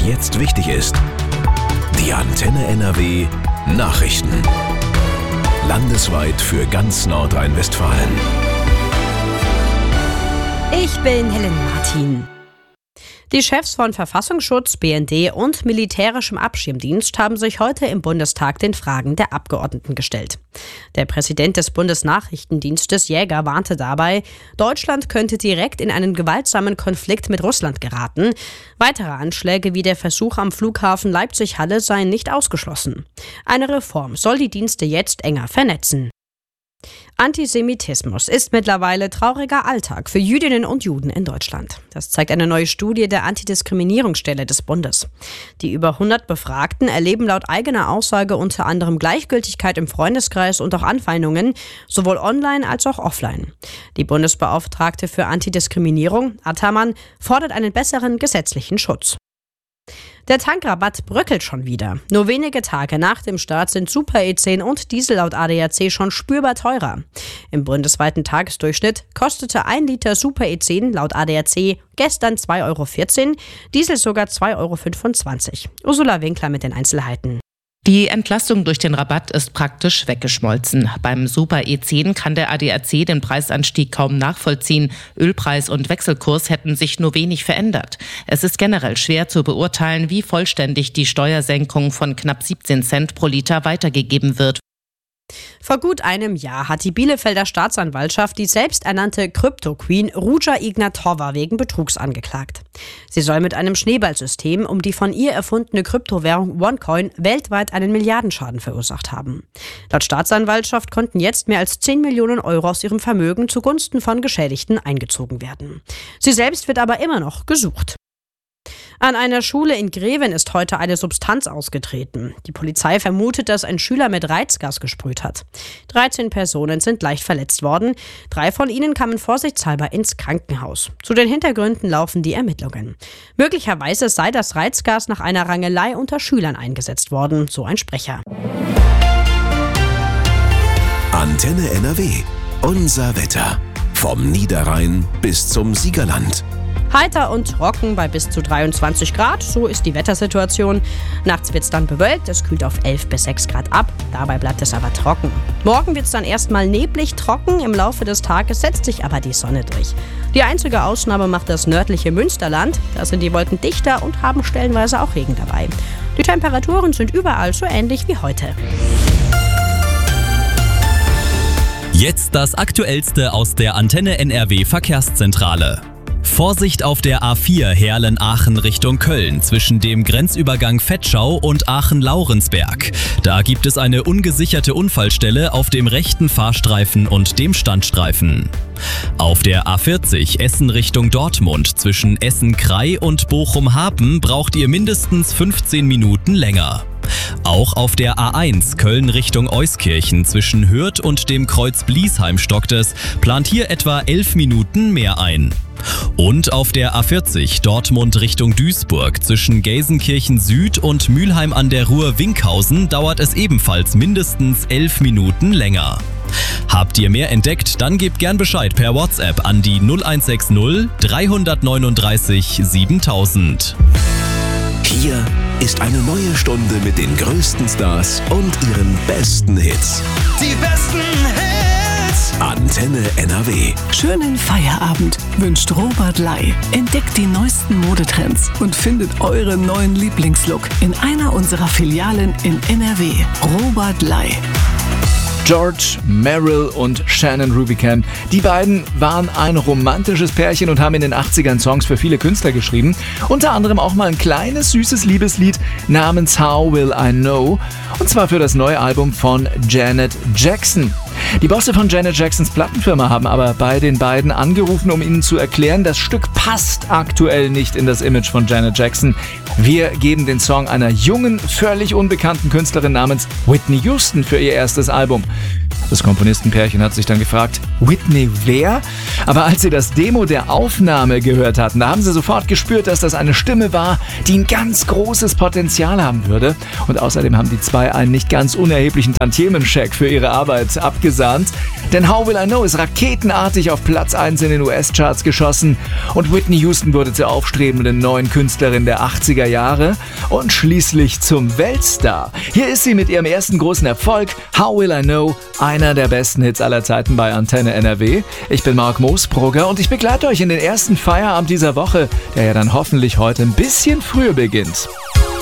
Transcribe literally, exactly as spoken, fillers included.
jetzt wichtig ist. Die Antenne N R W Nachrichten. Landesweit für ganz Nordrhein-Westfalen. Ich bin Helen Martin. Die Chefs von Verfassungsschutz, B N D und militärischem Abschirmdienst haben sich heute im Bundestag den Fragen der Abgeordneten gestellt. Der Präsident des Bundesnachrichtendienstes Jäger warnte dabei, Deutschland könnte direkt in einen gewaltsamen Konflikt mit Russland geraten. Weitere Anschläge wie der Versuch am Flughafen Leipzig-Halle seien nicht ausgeschlossen. Eine Reform soll die Dienste jetzt enger vernetzen. Antisemitismus ist mittlerweile trauriger Alltag für Jüdinnen und Juden in Deutschland. Das zeigt eine neue Studie der Antidiskriminierungsstelle des Bundes. Die über hundert Befragten erleben laut eigener Aussage unter anderem Gleichgültigkeit im Freundeskreis und auch Anfeindungen, sowohl online als auch offline. Die Bundesbeauftragte für Antidiskriminierung, Attermann, fordert einen besseren gesetzlichen Schutz. Der Tankrabatt bröckelt schon wieder. Nur wenige Tage nach dem Start sind Super E zehn und Diesel laut A D A C schon spürbar teurer. Im bundesweiten Tagesdurchschnitt kostete ein Liter Super E zehn laut A D A C gestern zwei Euro vierzehn, Diesel sogar zwei Euro fünfundzwanzig. Ursula Winkler mit den Einzelheiten. Die Entlastung durch den Rabatt ist praktisch weggeschmolzen. Beim Super E zehn kann der A D A C den Preisanstieg kaum nachvollziehen. Ölpreis und Wechselkurs hätten sich nur wenig verändert. Es ist generell schwer zu beurteilen, wie vollständig die Steuersenkung von knapp siebzehn Cent pro Liter weitergegeben wird. Vor gut einem Jahr hat die Bielefelder Staatsanwaltschaft die selbsternannte Krypto-Queen Ruja Ignatova wegen Betrugs angeklagt. Sie soll mit einem Schneeballsystem um die von ihr erfundene Kryptowährung OneCoin weltweit einen Milliardenschaden verursacht haben. Laut Staatsanwaltschaft konnten jetzt mehr als zehn Millionen Euro aus ihrem Vermögen zugunsten von Geschädigten eingezogen werden. Sie selbst wird aber immer noch gesucht. An einer Schule in Greven ist heute eine Substanz ausgetreten. Die Polizei vermutet, dass ein Schüler mit Reizgas gesprüht hat. dreizehn Personen sind leicht verletzt worden. Drei von ihnen kamen vorsichtshalber ins Krankenhaus. Zu den Hintergründen laufen die Ermittlungen. Möglicherweise sei das Reizgas nach einer Rangelei unter Schülern eingesetzt worden, so ein Sprecher. Antenne N R W. Unser Wetter. Vom Niederrhein bis zum Siegerland. Heiter und trocken bei bis zu dreiundzwanzig Grad, so ist die Wettersituation. Nachts wird es dann bewölkt, es kühlt auf elf bis sechs Grad ab, dabei bleibt es aber trocken. Morgen wird es dann erstmal neblig trocken, im Laufe des Tages setzt sich aber die Sonne durch. Die einzige Ausnahme macht das nördliche Münsterland, da sind die Wolken dichter und haben stellenweise auch Regen dabei. Die Temperaturen sind überall so ähnlich wie heute. Jetzt das Aktuellste aus der Antenne N R W Verkehrszentrale. Vorsicht auf der A vier Heerlen-Aachen Richtung Köln zwischen dem Grenzübergang Vetschau und Aachen-Laurensberg. Da gibt es eine ungesicherte Unfallstelle auf dem rechten Fahrstreifen und dem Standstreifen. Auf der A vierzig Essen Richtung Dortmund zwischen Essen-Krei und Bochum-Hapen braucht ihr mindestens fünfzehn Minuten länger. Auch auf der A eins Köln Richtung Euskirchen zwischen Hürth und dem Kreuz Bliesheim stockt es, plant hier etwa elf Minuten mehr ein. Und auf der A vierzig Dortmund Richtung Duisburg zwischen Gelsenkirchen Süd und Mülheim an der Ruhr-Winkhausen dauert es ebenfalls mindestens elf Minuten länger. Habt ihr mehr entdeckt, dann gebt gern Bescheid per WhatsApp an die null eins sechs null drei neun drei siebentausend. Hier ist eine neue Stunde mit den größten Stars und ihren besten Hits. Die besten Hits! Antenne N R W. Schönen Feierabend wünscht Robert Ley. Entdeckt die neuesten Modetrends und findet euren neuen Lieblingslook in einer unserer Filialen in N R W. Robert Ley. George, Meryl und Shannon Rubicam. Die beiden waren ein romantisches Pärchen und haben in den achtzigern Songs für viele Künstler geschrieben. Unter anderem auch mal ein kleines, süßes Liebeslied namens How Will I Know. Und zwar für das neue Album von Janet Jackson. Die Bosse von Janet Jacksons Plattenfirma haben aber bei den beiden angerufen, um ihnen zu erklären, das Stück passt aktuell nicht in das Image von Janet Jackson. Wir geben den Song einer jungen, völlig unbekannten Künstlerin namens Whitney Houston für ihr erstes Album. Das Komponistenpärchen hat sich dann gefragt, Whitney wer? Aber als sie das Demo der Aufnahme gehört hatten, da haben sie sofort gespürt, dass das eine Stimme war, die ein ganz großes Potenzial haben würde. Und außerdem haben die zwei einen nicht ganz unerheblichen Tantiemenscheck für ihre Arbeit abgesahnt. Denn How Will I Know ist raketenartig auf Platz eins in den U S-Charts geschossen und Whitney Houston wurde zur aufstrebenden neuen Künstlerin der achtziger Jahre und schließlich zum Weltstar. Hier ist sie mit ihrem ersten großen Erfolg, How Will I Know, einer der besten Hits aller Zeiten bei Antenne N R W. Ich bin Marc Moosbrugger und ich begleite euch in den ersten Feierabend dieser Woche, der ja dann hoffentlich heute ein bisschen früher beginnt.